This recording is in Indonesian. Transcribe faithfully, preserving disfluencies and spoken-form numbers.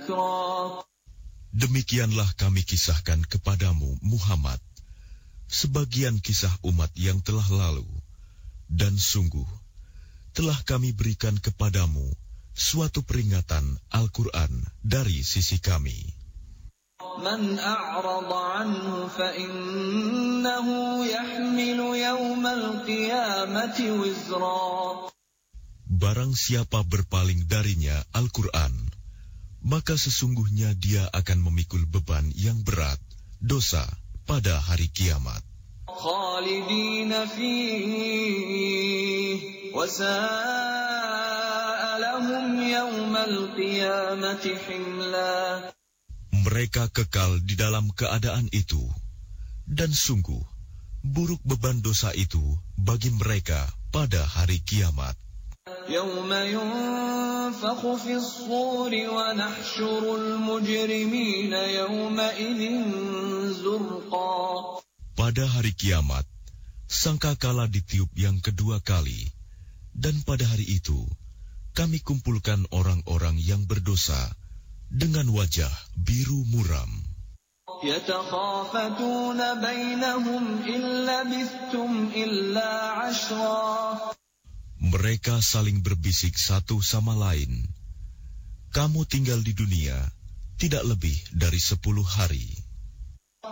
ذكرا. Demikianlah kami kisahkan kepadamu, Muhammad, sebagian kisah umat yang telah lalu, dan sungguh telah kami berikan kepadamu suatu peringatan Al-Quran dari sisi kami. Man a'rada anhu fa innahu yahmilu yawmal qiyamati wizra. Barang siapa berpaling darinya Al-Quran, maka sesungguhnya dia akan memikul beban yang berat, dosa pada hari kiamat. Khalidina fihi wa sa'a lahum yawmal qiyamati himla. Mereka kekal di dalam keadaan itu, dan sungguh buruk beban dosa itu bagi mereka pada hari kiamat. Yawma yunfakhu fis suri wa nahsyurul mujrimina yawma idzin zurqa. Pada hari kiamat, sangkakala ditiup yang kedua kali, dan pada hari itu kami kumpulkan orang-orang yang berdosa dengan wajah biru muram. Yatakhafatuna bainahum illa bistum illa ashra. Mereka saling berbisik satu sama lain, kamu tinggal di dunia tidak lebih dari sepuluh hari.